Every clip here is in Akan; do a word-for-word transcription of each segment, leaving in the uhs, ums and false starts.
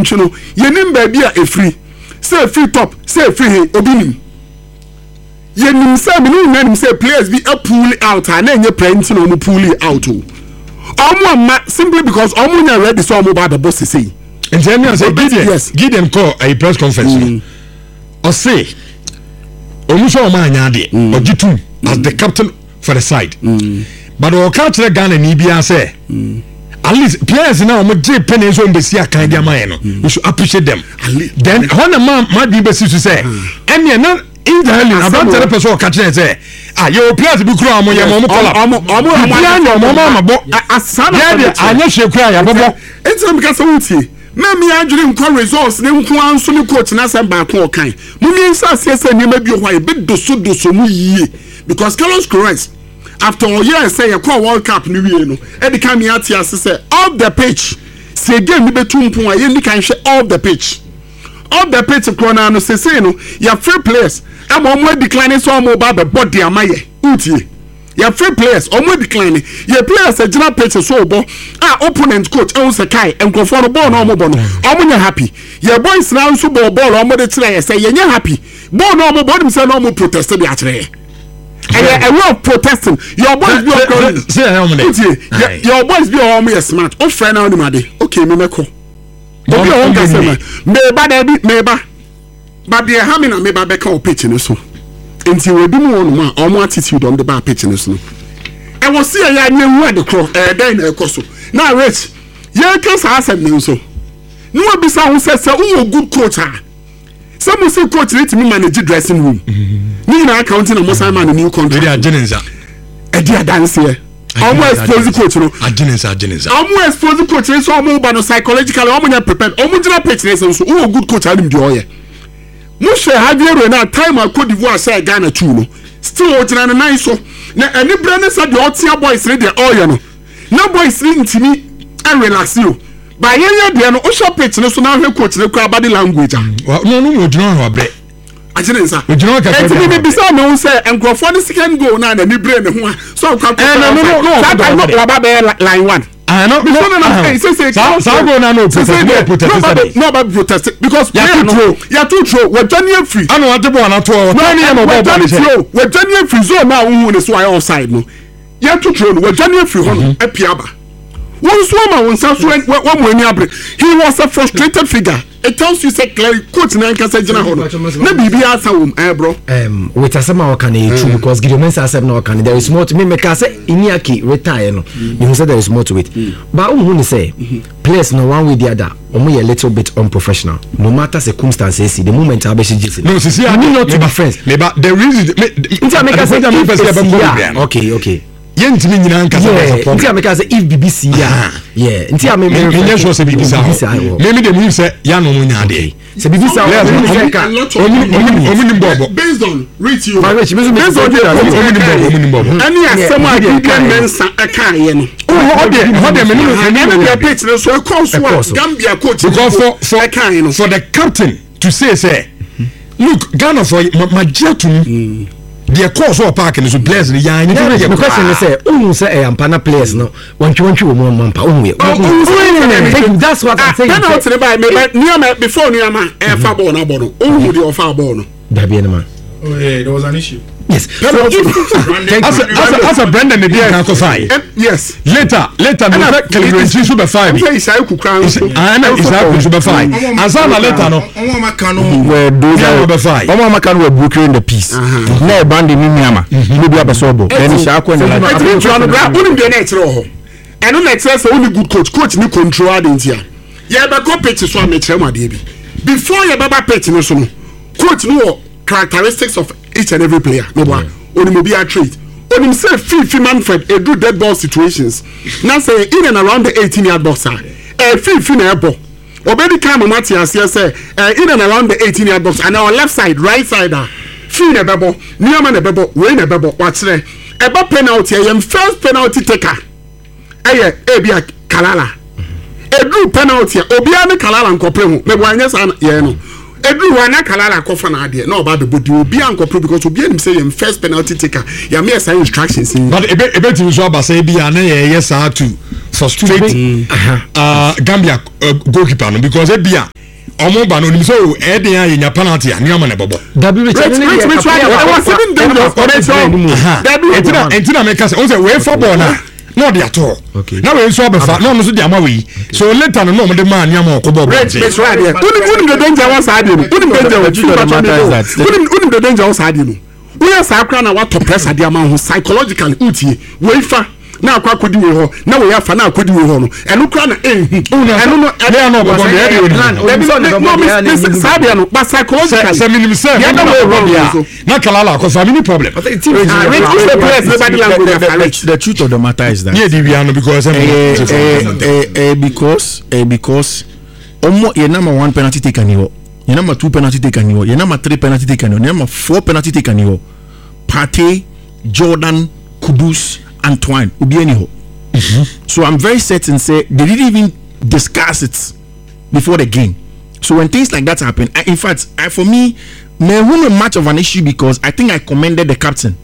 nchuno yenim ba bia e free say free top say free obinim yenim say me no nanim say players be a pull out and enye plenty no mo pull out o omo ma simply because omo nya ready so omo ba the boss say engineer say Gideon Gideon call a press conference or say omo so omo anya de ogitu as the captain for the side but o catch the Ghana ni bia say at least players now omo J penny so mbesi akan dia man no we should appreciate them then when a man might be best to say any na in the hell about the person catch say ah your players be kro omo ye omo call omo omo omo omo mabo asana ya anya hwekura ya bobo enti me ka say wutie na me adwere nkwa results ne nko anso ne coach na say ba ko kan mu mi nsa sese ne ma bi ho aye be doso doso mu yie because Carlos Correct after all year say you call World Cup ni wie no e dey come here tia say off the pitch say game ni betu mpon aye ni kan hwe off the pitch off the pitch corner no say say no ya free players e mo mo decline so mo ba be body amaye utie ya free players omo decline ya players e gina pitch so bo ah opponent coach e say kai enkofo no ball no omo bo no omo nya happy ya boys na so ball ball omo dey try say ya nya happy ball no omo bo dem say no omo protest dey atire and a lot of protesting your boys be okay your boys be all me smart o friend now dem ade okay me meko obi o won say me ba da bi me ba ba de ha me na me ba be ka o pitch ni so enti we bi mu won ma o mo attitude on the bar pitch ni so e wo see ya nya hu ade kro eh den na ekoso na rich ye ka sa asem ni so no obi sa hu say say o good coach ah some say coach let me manage dressing room ni na accounting and most man new contract we are genenza e dia dance here almost expose coach no agenenza agenenza almost expose coach so almost ba no psychologically almost prepared almost general pitch so o good coach alim di oye mo share Javier na time a Cote d'Ivoire say Ghana two no still o tena na nine so na any brand say the otia boys re the oye no na boys re ntimi and relax you by yen de no o shop pitch no so na hwe coach ne kwa body language no no mo dino ho abre agenenza enti me bisa me won say encrofo the second goal na na ni brain ho so kwa eh no no no that time no ba be line one ah no no no no say say so go na no protest no ba protest because ya too ya too throw we twenty free ana wa tebo na to twenty am go ball we twenty free zone na hu ne so I outside no ya too throw we twenty free ho apiaba one swama one so one mo ani abre he was a frustrated figure. It tells you say clearly coach na nka gina ho na bibi asa wom eh bro um with asema o kan e true because Gideon Mensah asem na o kan there is more to me make say Iniaki retire no you say there is more to it but who say players no one with the other omo a little bit unprofessional no matter circumstances the moment abeshi jisi no see see I need not to be friends me but the reason okay okay ye ntimi nyina nka say nti ameka say if B B C ya yeah nti ame me me so say B B C me me dem say ya no nya de say B B C omuni bobo based on rate you based on omuni bobo omuni bobo ani asem a Gideon Mensah aka ye no o de o de me no me pitch no so course Gambia coach because for for for the captain to say say look Ghana for majetum the course of parking is players the young the question is say who say am pana players no want you want you mo mampa who that's what I'm saying can out the by me near before near man e fa ball na ball no who the offer ball no there be any man oh yeah there was an issue yes so as a, as a, as a Brendan the beer can five yes later later no calculation super five say say kukran ana isa super five asana later no omo maka no we do super five omo maka no we broken the piece na e band ni miama no bi abesobo then sha ko na la unim de na etire ho eno na etire say only good coach coach ni control adentia ye be go pitch so am etire ma de bi before ye baba pitch no so no coach no characteristics of each and every player no boy only be a trait only say Fifi Manfred e do dead ball situations now say in and around the eighteen yard box ah e Fifi na ebo obedi kan mo Matias say in and around the eighteen yard box and our left side right side ah Fi na bebo niama na bebo we na bebo wa kire e ba penalty e first penalty taker eh e bia Kalala e do penalty obi a ne Kalala nkopre ho me bo anya sa ye no everyone na Kalala kofa na ade na oba be body obi ankopro because obi anim say your first penalty taker ya me assign instructions but ebe ebe ti so aba say bia na ye yes how to frustrate mm. uh Gambia uh, goalkeeper no because e bia omo ba no nim so e dey an nya penalty an nya ma na bobo w which which which one was seven dangerous for that entina entina make say on say we for ball na no dey at all na we so befa no no so dey ama we so later no no dey man nya ma ko bobo that's right there unim the danger was hard you unim danger was unim unim the danger was hard you we are sakra na what to press ade ama ho psychologically utie we fa na akwa kodi we ho na we afa na akodi we ho no enu kra na eh enu no e na obobo me e dey sabe no but psychologically se minimum se ya na we na Kalala cause I mean problem the truth of the matter is that yeah the we because eh eh because eh because omo ye number one penalty taker ni ho ye number two penalty taker ni ho ye number three penalty taker ni ho ye number four penalty taker ni ho Partey, Jordan, Kudus, Antoine ubi anyhow. Mm-hmm. So I'm very certain say they didn't even discuss it before the game. So when things like that happen, I, in fact, I, for me, may won much of an issue because I think I commended the captain.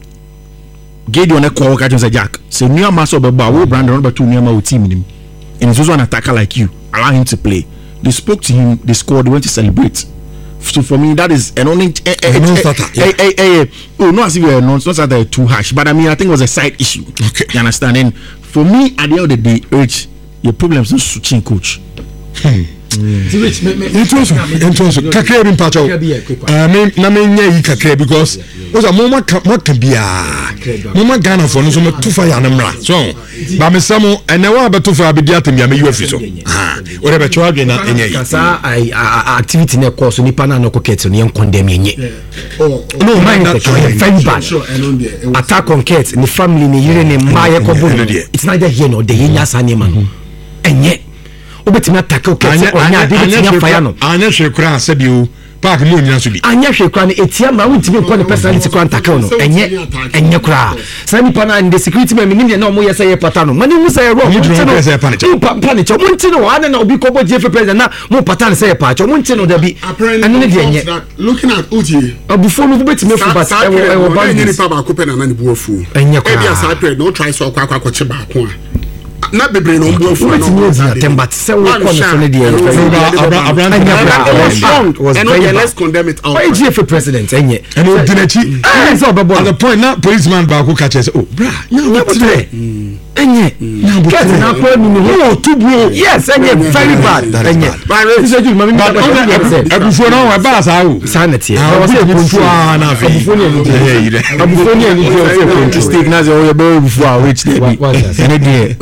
Gideon Eko catch say Jack. Say new master of Baba, Brandon number two new with team in him. And he's also an attacker like you. Allow him to play. They spoke to him, they scored, they went to celebrate. So for me, that is an only eh, eh, eh, eh, eh, eh, oh, not as if you're not not that too harsh, but I mean I think it was a side issue. Okay, you understand? And for me, at the end of the day, urge your problems not switching coach. Hmm. Interesting, interesting. Kakre bin pacho. Uh, me na me nya yi kakre because was a mama mo can be a mama Ghana for no so too fire na mra. So ba me samo ene wa be too fire be dia tem ya me U F so. Ah, o re be cho adwe na enya yi. Kasa activity na course nipa na no koket no yen condemn yenye. Oh, no mind that very bad. Attack on Kate, the family ni yire ni ma ye ko bo. It's neither here nor there nya sanema no. Enye obetimi attack o Kate onya de betimi fire no. Anya hwekura asebio park mo nyina so bi. Anya hwekura ne etia ma wontimi ko ne personality ko attack no. Enye enye kura. Sa nipa na the security men nim na omo yesa ye pata no. Mani mu say ro. Mu panic. Mu nti no ana na obi ko bo G F president na mu pata ne say ye pa. Mu nti no da bi. Anu ne de enye. Looking at Uji. Abufo no betimi fu but e wo ba ni nipa ba ko pe na na ne bu afu. Enye kura. E bia sa period no try so akwa akwa che ba ko a. Na bebre no mbu afu no tembat se wo ko no ne de Abraham and let's condemn it out. Why G F president enye and o dinachi at the point na policeman ba ko catch say oh bra na what enye na get na ko ni no tubu yes enye very bad enye but this is you mami abufo no wa ba sa o sanity o se abufo na afi abufo ni ni abufo ni ni o stake na say o ye be abufo a which dey be ene dey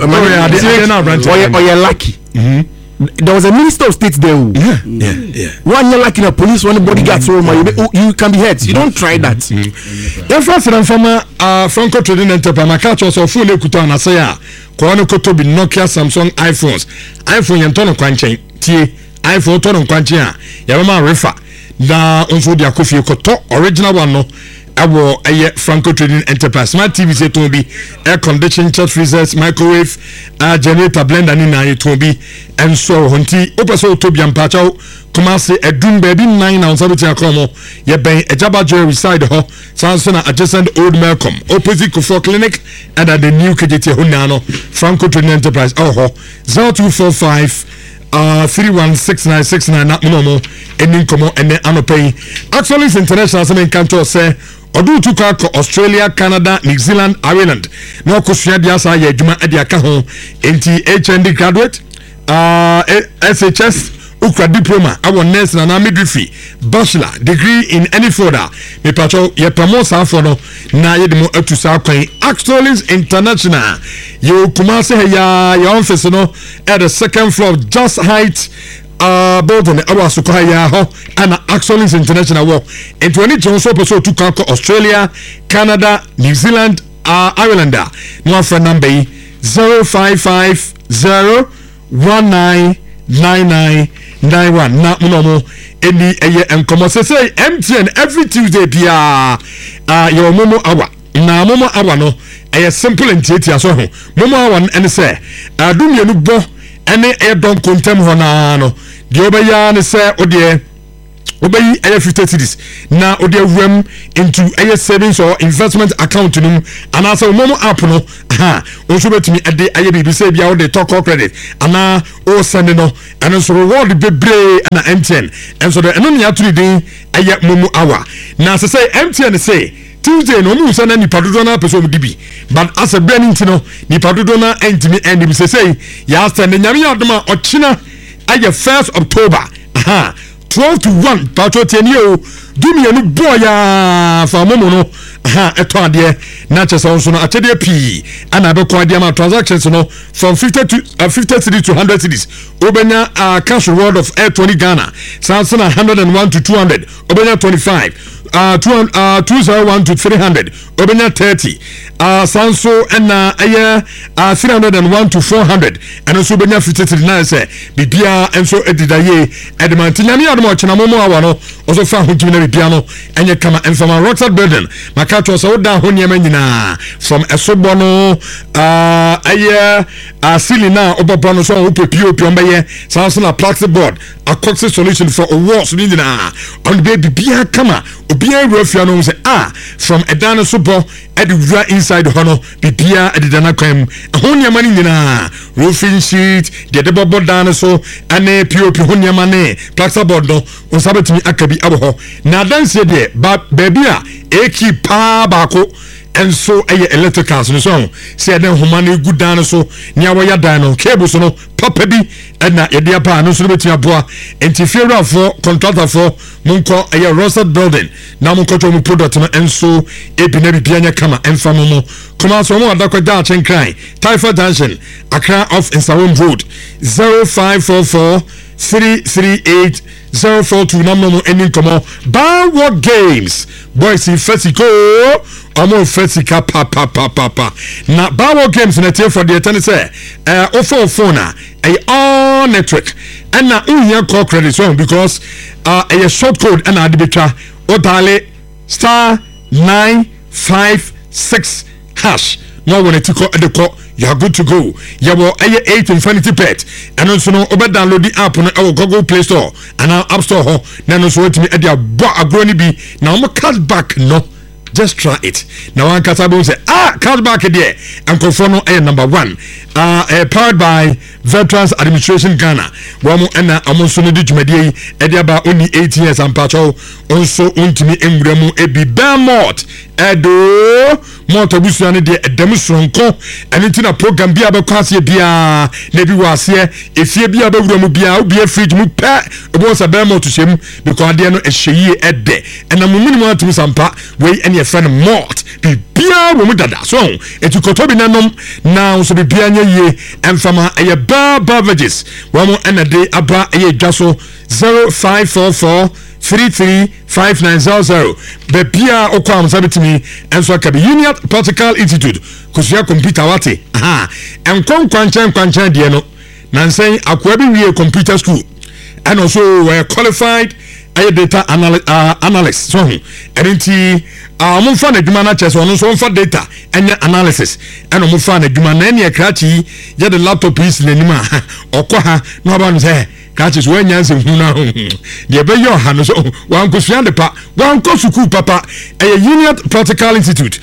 or you're lucky. Mm-hmm. There was a minister of state there. Yeah, yeah, yeah. One you're lucky, a police, one bodyguard, so you, you can be hurt. You don't try that. The first and former uh, Franco Trading Enterprise, my catch was a full equity and I say, Koano Kotobi, Nokia, Samsung, iPhones, iPhone, and Tono Quanche, T, iPhone, Tono Quanchia, Yama Refa, da Unfo dia Kofi Koto, original one no. Awo aye Franco Trading Enterprise smart T V set to be air conditioning, chest freezers, microwave, uh, generator, blender ni na to be and so honti opeso to be ampacho come say a doom baby nine ounce sabiti akomo ye ben ejaba jewelry side ho sansona adjacent old Malcolm opposite Kofo Clinic and at the new K J T Hunano Franco Trading Enterprise oh ho zero two four five Uh, three one six nine six nine na mono eni komo ene anopay actually international some canto say odu tuka ko Australia, Canada, New Zealand, Ireland na okosua dia sa ya adwuma ade aka ho enti H N D graduate uh S H S ukra diploma our nurse na midwifery bachelor degree in any field me pacho ye promote for no na ye demo atu sa kwan Axolis International you kuma say ya your office no at the second floor just height uh building our suka ya ho and Axolis International wo in twenty so so to come Australia, Canada, New Zealand, uh, Ireland no friend number zero five five zero one nine nine nine nine one na munomo eni eye enkomo say say M T N every Tuesday bia ah your momo awa na momo awa no eye simple and tiati aso ho momo awa ene say adum ye no bo ene e don kontem ho na no de obeya ne say odie obey aye fifty cities na ode awuram into aye savings or investment account num ana so momo app no ha onso betumi ade aye bibi say bia ode talk credit ana o send no and so reward bebre na M T N and so the eno ne aturi din aye momo hour na say M T N say Tuesday no mu sana ni padodo na person dibi but as a burning tino ni padodo na entimi end bi say say ya stand nyame adoma ochina aye first October aha twelve to one patro tenio dumi enu boya fa momo no ha eto ade na chese onso no achede pi ana be ko ade ma transactions no from fifty to uh, fifty cities to one hundred cities obenya uh, cash reward of air twenty Ghana sansa one hundred one to two hundred obenya twenty-five uh two uh two oh one to three hundred obenya thirty uh sanso na aye uh three hundred one to four hundred and also obenya fifty nine say bibia enso edidaye edmantinyame admo chena momo awano also fa hujimi na bibia no enye kama enfama Rockside building makato so da ho niam nyina from esobo no uh aye asili na obobo no so opepio pio mbeye sanso na plastic board a coxy solution for awards ni nyina on baby bibia kama obia rafia no say ah from edana sobo edura inside hono bibia edana kwam ho niam ni nyina roofing sheet de de bobo dan so ane pop ho niam ne plastic board no on sabetimi akabi abo na dance de ba baby a eki pa bako enso eye electricals no so say den humane good dan so nia wo ya dan no cable so no papa bi na ye dia pa no so betimi aboa interferer for contractor for munko eye Rockside building na munko to mu product no enso ebi na bibia nya kama emfa mo mo kuma so mo adakwa da chen cry Typhoid Junction Accra off in Sawon Road zero five four four three three eight zero four two number no any come Bar World Games boys in Fesico omo Fesika pa pa pa pa pa na Bar World Games na tie for the ten say eh ofo phone na eh all network and na unhia call credit so because uh a short code and adibetwa o dale star nine five six hash no when it go the call you are good to go. You will a eight Infinity Pet and also no over download the app on our Google Play Store and our App Store. Now so to me at their a grony be now I'm a cashback no. Just try it. Now one Kasabo say ah cashback there and confirm a number one. Uh, uh powered by Veterans Administration Ghana. Wamu ena amonso no dijumadi ediaba only eight years and patrol also untimi embremu ebi bemot edo moto busuane de edem sonko enti na program bia be kwase bia na bi wase efie bia be wuramu bia obi fridge mu pe obo sa bemot shem because de no ehyeyi ede ena mu minimum atumi sampa we ene e friend mort bi bia wo mu dada so etu kotobi nanom na so bi bia ye emfama eye bar beverages wamo enade aba eye dwaso zero five four four three three five nine zero zero bebia okwam sabetimi enso akabi Union Practical Institute kusia computer wate aha enkon kwanchan kwanchan de no nansen akwa bi wie computer school and also were qualified aye data anal uh, analyst so enti ah mo fa na djuma na chese ono so fa data enya analysis eno mo fa na djuma na ene krachi ye the laptop is lenima okwa no ba no say krachi so enya nse hu na de be yo ha no so wan ko sua de pa wan ko suku papa e Union Practical Institute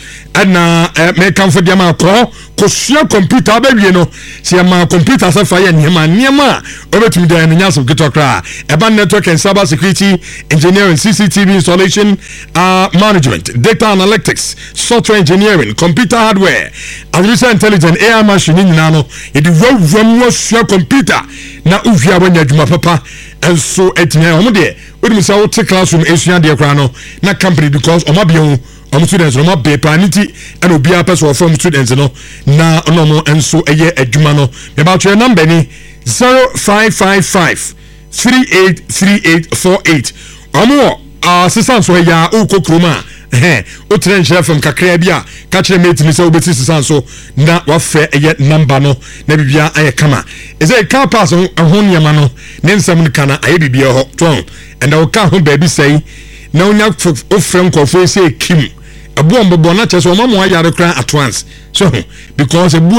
na me kan fo de ma ko ko sua computer ba wie no se ma computer sa fa ye niema niema obetumi de enya nyaso kitokra e ba network and cyber security engineering C C T V installation uh management data analytics software engineering computer hardware artificial intelligence A I machine nyina no e di wawam wasua computer na uvia banya djuma papa enso etinya omo de odum say what classroom esua de kra no na company because omo bia omo students no be planity and obia person from students no na onomo enso eye adwuma no me ba twa number ni zero five five five three eight three eight four eight omo assistant so ya ukokroma eh o tren chef from kakra bia ka kire mate ni say obeti assistant so na wa fe eye number no na bibia aye kama is a car pass on honyama no ne nsam ni kana aye bibia ho ton and I ka ho baby say na onya o frem kofo say kim abo mbobo na chese o mamo ayare kran at once so because ebuyi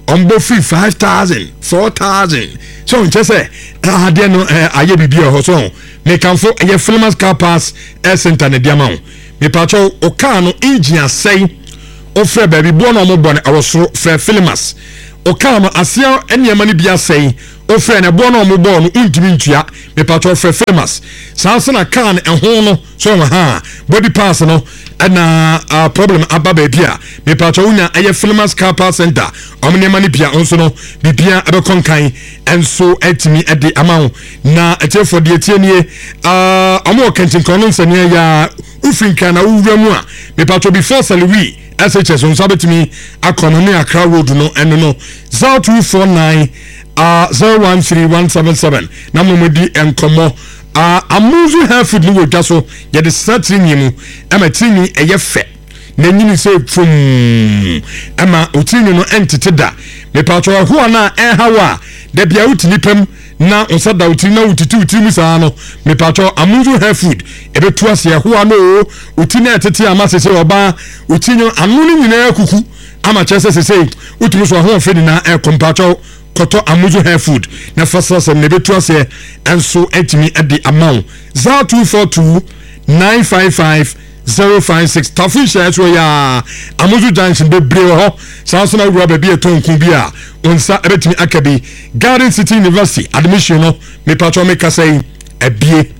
ombo free five thousand four thousand so nche say ade no aye bibia ho so me kanfo ye Filimas car pass air center ne diama me pacho o car no engine asay o frɛ baby bo no mo bone awosoro frɛ Filimas o car no asia eniema ne bia asay o frɛ ne bo no mo bo no untimi ntua me pacho frɛ Filimas sanse na car no ɛho no so ha body pass no na uh, problem aba baby a me pacho unya aye Filimas car pass center omnema ne bia onso no bibia abekonkan enso etimi ede amawo na etefo de etienie ah uh, omo kentin kono nsane ya ufinka na uwramu a me pacho before salary S H S on sabetimi akono ne Accra road no eno no zero two four nine uh zero one three one seven seven na mo medi enkomo ah uh, amuzu half ni wodwa so ye de satri nyimu amatini eye fe na nyini se fum ama otini no entity da me pacho ho na e hawa da bia utini pem na onsada utini na utiti utini sa no me pacho amuzu hair food ebetu ase ho no utini etete ama sese oba utini anu ni nyina kuku ama chese sese utimi so ho fe na e kompacho koto amuzu hair food na fasa se ne betu ase enso etimi ade amount zero two four two nine five five zero five six Tafisha so ya amuzu junction be bre ho sanso na wura ba bi etonku bi a onsa ebetimi akabi Garden City University admission no me patro me kasai ebie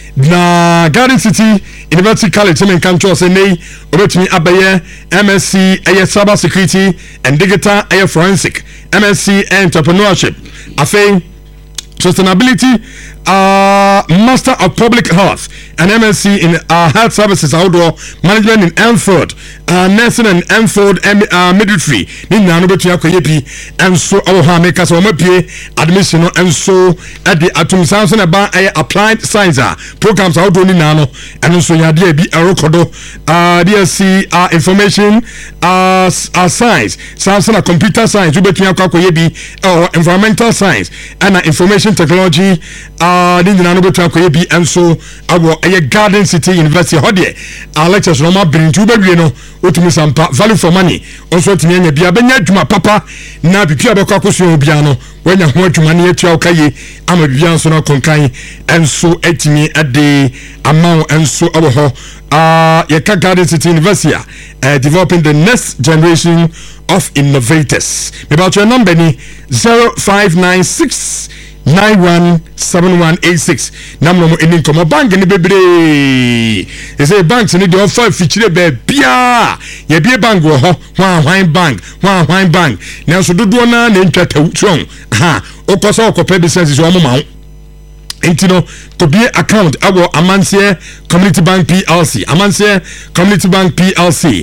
na Garden City University College me kan cho se nei obetimi abaye M S C aye cyber security and digital aye forensic M S C entrepreneurship afei sustainability uh master of public health and M S C in uh, health services outdoor management in Enfield uh nursing and Enfield uh, midwifery ni na no betu akoye bi enso o ha make so ma pie admission no enso at the atom science na ba applied science programs outdoor ni na no enso ya de bi erokodo uh D S C uh, information uh, uh science science na computer science betu akoye bi uh, environmental science and uh, information technology uh ni na no betu akoye bi enso awo a Garden City University hodie our lectures no ma bring to be no otumi sampa value for money also tumi anya bia benya adwuma papa na bibia be kwa koso bia no wanya ho adwuma ne atua okaye ama bibia nso no konkan enso etimi ade amount enso awo ho ah uh, yeka Garden City University uh, developing the next generation of innovators me about your number ni zero five nine six nine one seven one eight six namno mo eni komo bank ni bebre e say banks ni dey offer feature be bia ye bia bank wo ho hwan hwan bank hwan hwan bank na so dodo na na ntwata tron ha okoso okope business so mo ma Intino to be account abo Amansie Community Bank P L C Amansie Community Bank P L C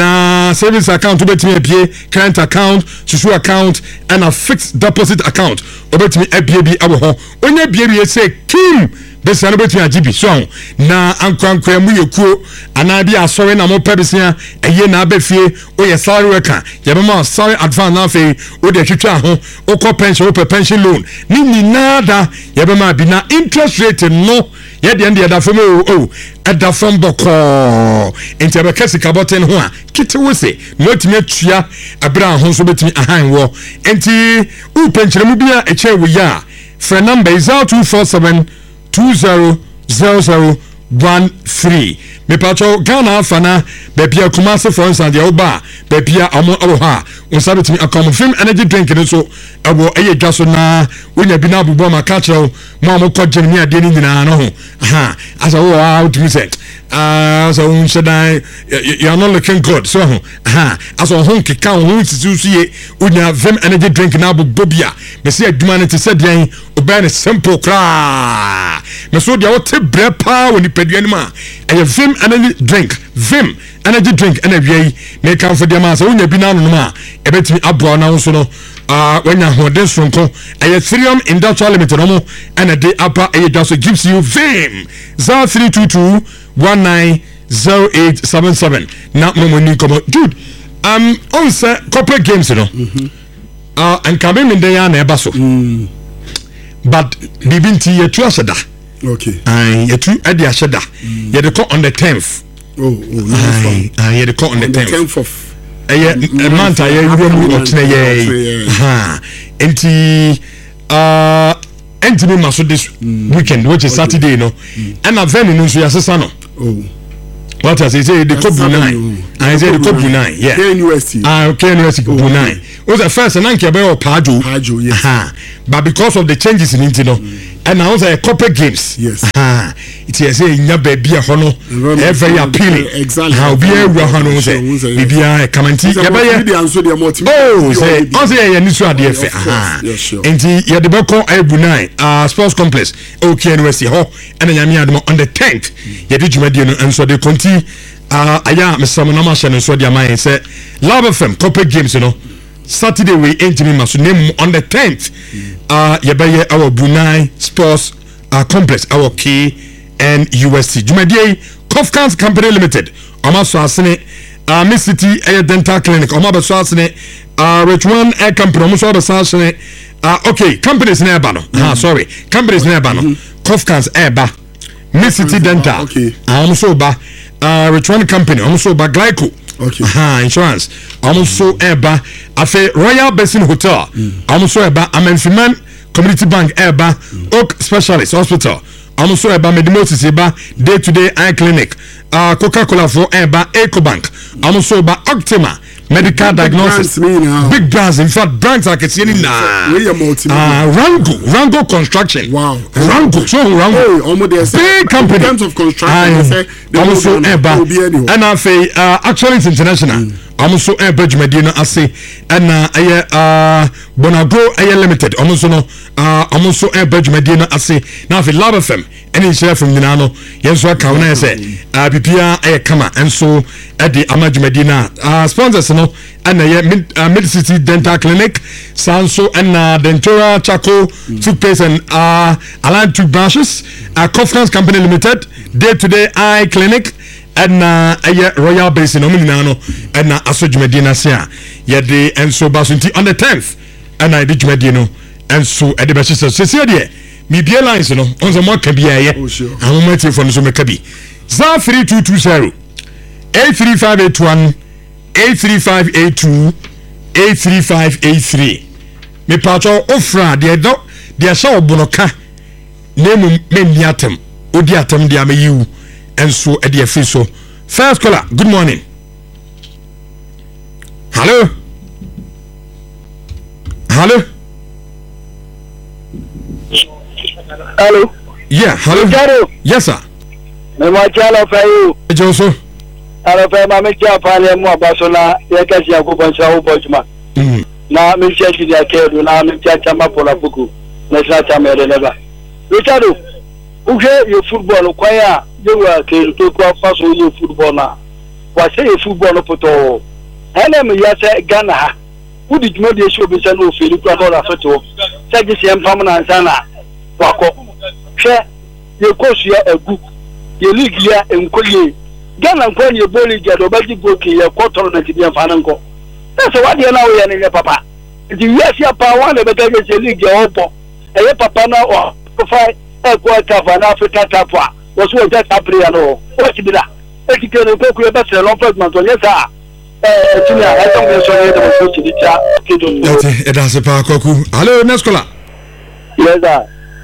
na savings account obetimi apie current account susu account and a fixed deposit account obetimi apie bi abo ho onya bie bi say kim besa no betimi agibi so na ankwankwa mu yekuo ana bi asore na mo pebisia eye na abefie oye salary worker yebema salary advance na fe o de twitwa ho o pension o pension loan ni ni nada yebema bi na interest rate no ye de ende da fam o o da fam boko enti be kasika boten ho a kiti wose no timi atua abra ho so betimi ahan wo enti u pension mu bia e che wo ya for number is zero two four seven two zero zero zero one three me pacho Ghana fana bebia Kumasi for instance de oba bebia amo oha on sabe timi akom film energy drink ne so abo eye dwaso na wonya bi na bubo ma ka chero mo amo ko jeremia de ni nyina no ho aha asa wo out to say ah so un shedai you are not looking good so aha asa hon keka hon sisuye wonya film energy drink na bubo bia me se aduma ne te se den oba ne simple kra me so dia wo te bre pa woni padua ni ma eye film energy drink vim energy drink and away make am for the man so wonya bi na no ma e betimi abo na nso no ah wanya hoden sonko eye Therium Industrial Limited no and a day upper eye just gives you vim zero three two two one nine zero eight seven seven na mo ni komo dude um on say corporate games no mhm ah and can be me dey na e ba so but bibinti ye tu aseda okay ai ye tu ade aseda ye de ko on the tenth. Oh, oh, nice. Ah, yeah, the call on the tenth of ɛyɛ manta yɛ wura mu ɔtena yɛ ha enti uh entimi ma so this weekend which is Saturday no and venue no so yasesa no oh what I say say the Cup nine I say the Cup nine yeah K N U S T ah K N U S T Cup nine was the first and anke be o Pajo Pajo yes ha but because of the changes in it no and now say corporate games yes ha it is say nya ba bia ho no very appealing exactly how be ewura ho no say bibia kamanti ya ba ye oh say on say ya nisu ade efe ha enti ya de be ko ebu nine uh sports complex o K N U S T ho and nyame adom on the tenth ya de dwumadi no enso de konti uh aya mesam na ma hye no so de aman say Love F M corporate games you know Saturday we entimi maso name on the tenth uh ya ba ye our Brunei sports uh, complex our K N U S T dwumadi Kofkans Company Limited ama so asene uh Miss City Air Dental Clinic ama be so asene uh Rich One Air Company ama so be so asene uh okay companies na eba no ah sorry companies na eba no Kofkans eba Miss City Dental okay ama so ba uh Rich One Company ama so ba Glyco okay ah insurance ama so eba afa Royal Basin Hotel ama so eba Amenfiman Community Bank eba Oak Specialist Hospital I'm so about Medimosis eba day to day eye clinic uh Coca-Cola for eba EcoBank I'm so about Optima medical diagnosis big brands in fact brands I can see any nah uh Rango Rango Construction wow Rango so Rango big company in terms of construction I'm so eba and I say uh actually it's international I'm so a bridge medina I say and uh uh Bonago Air Limited I'm so no uh I'm so a bridge medina I say now if Love F M any share from Minano yes so can I say uh P P R air kama and so at the Amaj Medina uh sponsors no and uh mid uh, Mid City Dental Clinic Sanso and uh Dentura Chaco toothpaste and uh aligned two branches uh Kofkans Company Limited day to day eye clinic and uh a Royal Basin nominano and uh Asoj Medina Sia yede and so basunti on the tenth and I did Medino and so at the best so say there me be lines no on the more can be a I'm waiting for so make be zero three two two zero eight three five eight one eight three five eight two eight three five eight three me pacho ofra de do de sha obonoka name me niatem odi atem de amayiwu and so at the official first caller good morning hello hello hello yeah hello Jaro. Yes sir me ma chala fa you Joso ara fa ma me cha fa le mo abasona ye ka si akoko nsa wo bojuma mm na me cha ti ya kedo na me cha chama pola buku na cha chama de neba Richardo uje ye football kwaya ye wa ke to ko faso ye football na wa se ye football poto ene me ya se Ghana ha udi jumo de show be se no feli kwa dola foto se gi se empam na nsa na wako hwe ye kosu ya egu ye league ya enkoye Ghana nko ni boli ga do ba di goki ye kwotoro na tibi amfa nanko na se wade na wo ye ne papa di yes ya pa wa na be ga se league ya opo eye papa na o fa e ko ta fa na Africa Cup wa wo so ja ta player no o ti bi da e ti ke no ko ku e ba se long fragment o yes ah eh ti na e to me so ye de ko ti di cha ke do no e da se pa koku hello Nescola yes sir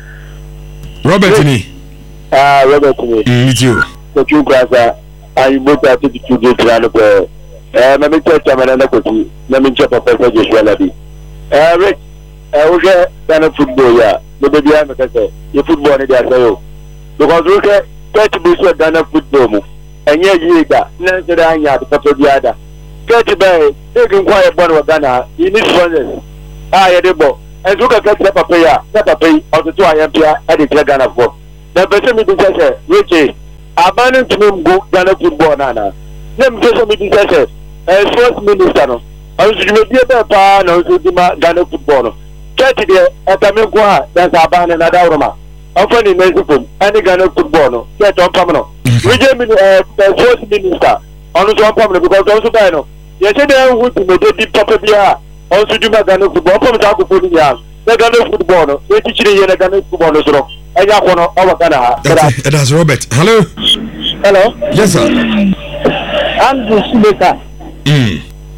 Robert ni ah Robert ni mm you ko ju kwasa ayi bo ta ti ti de tra no ko eh me me cha me na ko ti na me cha papa ko je shwala bi eh Rick eh o je na football ya no be bia me ka say ye football ni dia say yo because we ke thirty be so Ghana football mu enye yi ga na se da anya de papa bia da thirty be e gun kwa ye bon wa Ghana you need sponsors ah ye de bo en so ka ka papa ya papa yi o to ayempia e de Ghana for na be se mi di say we abandon to me go Ghana football na na nem so me di say eh sports minister no I was to be a pa no so di ma Ghana football no thirty de etame ko a dan sa abandon na da roma ofani Mexico any Ghana football no get on pam no we je me eh sports minister on so pam no because also die no ye say dem would me dey papa bia also di ma Ghana football pam ta ko foni ya Ghana football no we teach ye na Ghana football no so enya ko no o Ghana ha that's Robert hello hello yes sir Andrew Sumeka mm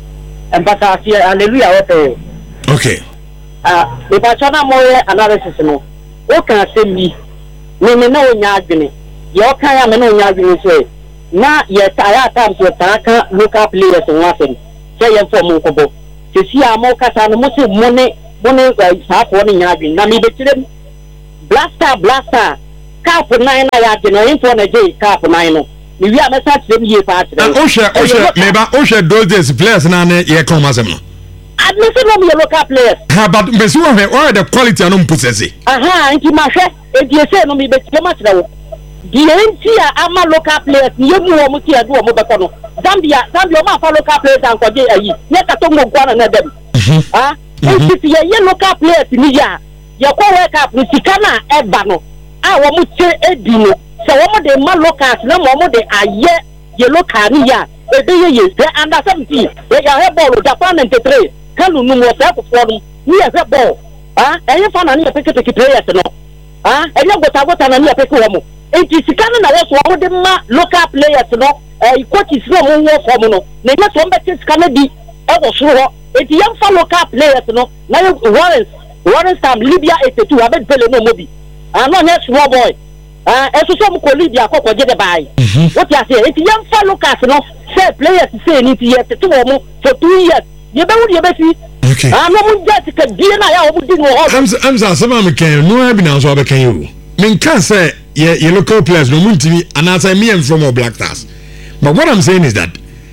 empata see hallelujah what okay ah the patana more analysis no o kan say me me me na onya adwene ye o kan ya me na onya adwene say na ye tire times ye taka local players won asem say ye for mo kobo se si amo kasa no mo se mo ne mo ne sa ko ne nya adwene na me be kire blaster blaster cap nine na ya adwene info na je cap nine no me wi amesa kire me ye pa kire o hwe o hwe meba o hwe those days players na ne ye kom asem no admission no me local players ha but me see what what the quality no possess aha nti ma hwe e die say no me be kire ma kire wo the entire ama local players ye mu wo mu ti adu wo be ko no Zambia Zambia ma fa local players an ko je ayi ye ka to mo gwa na dem ah nti ye ye local players ni ya ye ko world cup ni sika na e ba no a wo mu che edi no se wo mo de ma locals na mo mo de aye ye local ni ya e be ye ye under seventeen ye ya he ball Japan ninety-three kanu nu mo se ko fo no ni ye he ball ah e ye fa na ni ye peke peke players no ah e ye gota gota na ni ye peke wo mo enti sika na wo so wo de ma local players no eh coaches no mo wo form no na ye so mbe sika na di e wo so ho enti ye fa local players no na ye Warren Warren Stam Libya eighty-two abed pele no mobi ah no nye small boy ah e so so mo ko Libya kokko je de bai what you say enti ye fa locals no say players say ni ti ye te wo mo for two years ye be wo ye be si okay ah no mo get ka die na ya wo di no ho I'm I'm sama me kan no abi na so be kan you me kan say ye ye local players no muntimi and as I me am from Black Stars but what I'm saying is that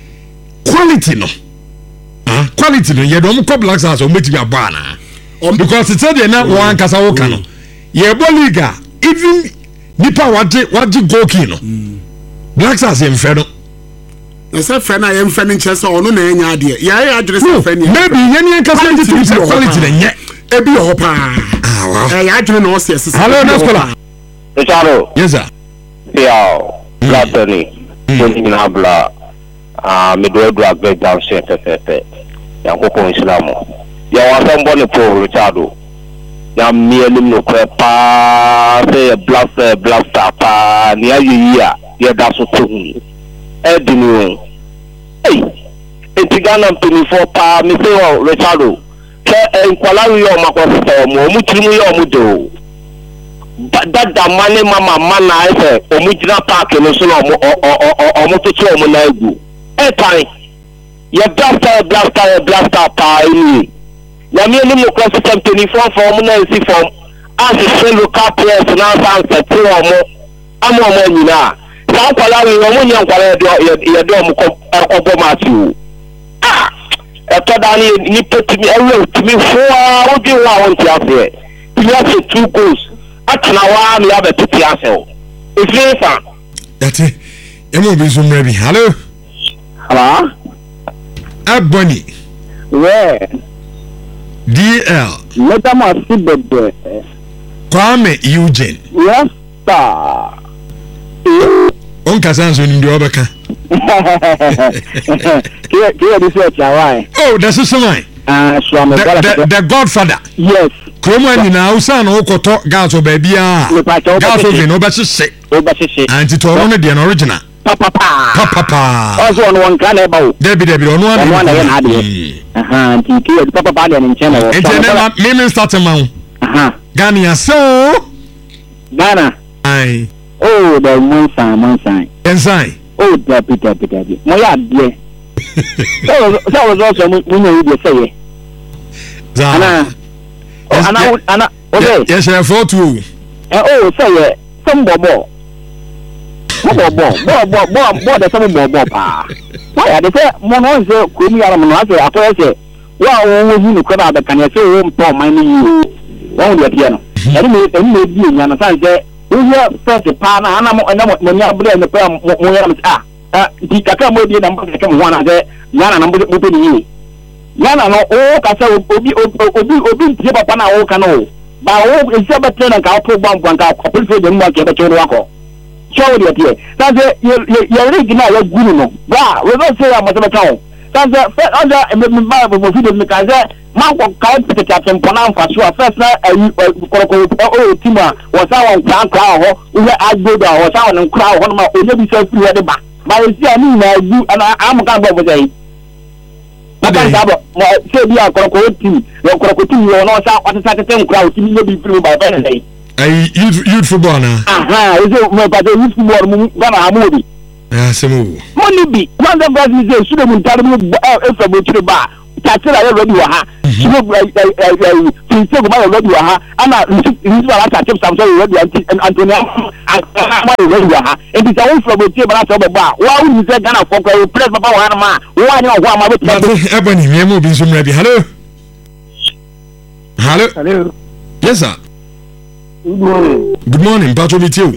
quality no ah quality no ye do mo ko Black Stars o metimi abana because it said na one kasa wo kan no ye bo liga even nipa waje waje goalkeeper no Black Stars em fe no esa fe na em fe ni chese ono na enya ade ya ya adress fe ni maybe ye ni kasa ndi to quality na nye ebi ho pa ah wow eh ya adwene no se ese hello Nascola Richard yes sir yeah Blatoni ni na bla ah me do do agbe down se fe fe ya ko ko Islam ya wa san bone po Richard ya mi elim no kwe pa se blaster blaster pa ni ayi ya ya da so to hu e di ni eh e Ghana twenty-four pa mi se o Richard ke enkwala wi o makwa so mo mu tiri mu yo mu do dada mane mama mana efe o mu jina park no so no o o o mo to to mo na egu e tan ya blaster blaster blaster pa ni ya mi ni mo cross system twenty-four form na si form as a local players na san se ti o mo amo mo nyina sa kwala wi o mo nya kwala do ya do mo ko obo matiu ah e to da ni ni petimi ewe timi fo a o di wa won ti afi you have two goals atna wa mi abetiti asel ifefa yate emo bi zum rebi hello hello Aboni where D L Madam Asibebe Kwame Eugene yes sir on kasanso ndi obeka Here here this is why oh that's so mine ah so me the, the Godfather yes Kroma ni na usa na okoto gaso baby a gaso vin obesese obesese anti to no de original papa papa papa also on one kan e ba o debi debi ono anu one na na de aha anti ki papa pa de nche na o ente me me start man aha Ghana so Ghana ai oh the monsan monsan ensai oh the peter peter mo ya de so so so so mo no de say za ana ana ana okay yes yes for two eh oh say some bobo bobo bobo bobo bobo de some bobo pa why they say mo no say ko mi ara mo no say ato say wa wo wo hu ko na da kan say wo mpo man ni yi wo de pia no eri me eri me bi nya na say say wo ya first pa na ana mo na mo nya bre me pa mo ya me ah ah di kaka mo bi na mo ka mo wana say yana na mo mo pe ni yana no o ka say obi obi obi ntie papa na wo ka no ba wo ise betre na ka pro bam bam ka ko pese de mo ka be choro akọ show de tie say ye ye rig na ye guru no ba we go say am say ka o say fe under me ba mo fi de me ka say man ko ka pete ka tempo na mfa so first na ayi koroko o tima wo sa won kra kra ho we agbodo ho sa won kra ho ma onye bi say free de ba ba ye si ani na gu ana am ka bo bo say Aba ndabo say bi akoroko team, akoroko team yo no sa kwatata tete nkura o team no bi free by by day. Ai youth youth football na. Aha, is it me ba youth football mu Ghana amodi. Ah, semu. Money bi, one of them is should have tell me if from to the bar. Tatira ya ready wa ha. Should have eh eh say go ma ready wa ha. Ana this one at tip Samson ready and Antonio ma ready wa ha. And this one from the bar to the bar. Why would you say Ghana for go press papa wa na ma. Why no wa ma be. Ebony, me mo bi so mra bi. Hello. Hello. Hello. Yes sir. Good morning. Good morning, Pato Bitio.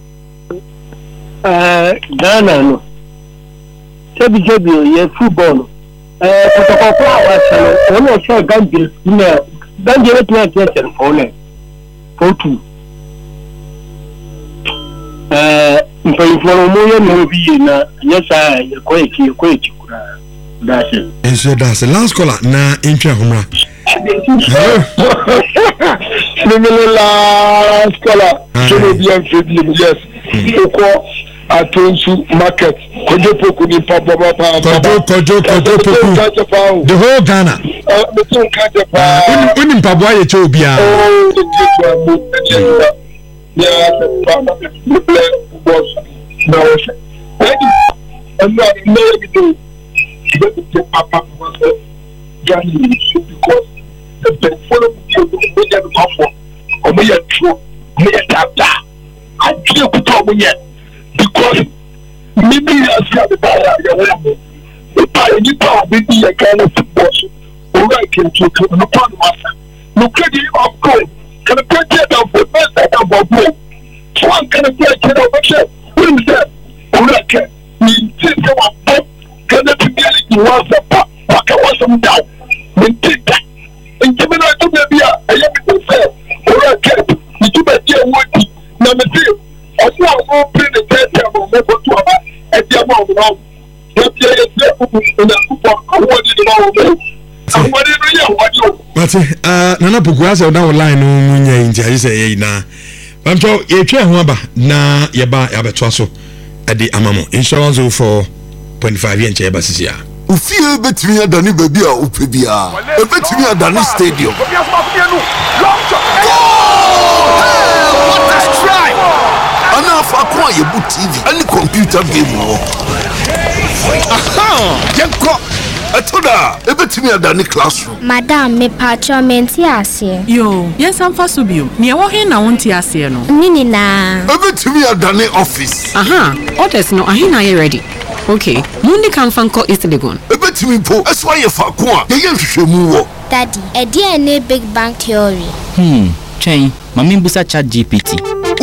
Uh, Ghana no. Chebi chebi ye football. Eh, protocol for our channel. Ono show Gambia. Na Gambia we plan to channel for le. For two. Eh, mfa iforo mo ye no bi na yesa ye ko eki ko eki kura. That's it. Enso that's the last caller na intwa homra. Last caller. So be am yes. Oko Atonsu market. Kojo poku ni papa papa. Kojo kojo kojo poku. The whole Ghana. Uh, the two kaje pa. Uni mpabwa ye cho bia. Oh, the two. Yeah, the play was now. And now maybe do. The papa was Ghana because the follow we get offer. O me yet true. Me yet tap. I can't put on yet because maybe I see the buyer. The buyer you talk maybe a kind of football. All right, can to to no plan master. No credit of goal. Can a play it out for best at about goal. One can a play it out for shit. What is that? All right, can me take our pop. Can the people you want the pop? I can want some down. Me take that. And give me that to maybe I have to say. All right, can you do that dear work? Na me say omo a o play the third time o mo go to aba e dia mo o no e dia e dia ku na ku po o wo di no o mo o di no ya o di o but uh nana poku asa down line no nya nti ayi say yi na pamcho e twa ho aba na ye ba ya beto so e di amamo insurance for point five yen che ba sisi a ufie betimi adani baby a opebia e betimi adani stadium ana fa kwa ye bu T V any computer game wo aha yenko atoda e betimi adani classroom madam me patcho menti ase yo yes am fa so bio me wo he na wonti ase no nini na e betimi adani office aha orders no ahe na ye ready okay mundi kan fanko East Legon e betimi po eso ye fa kwa ye ye hwehwemu wo daddy e dia na big bang theory hmm chain mami busa chat G P T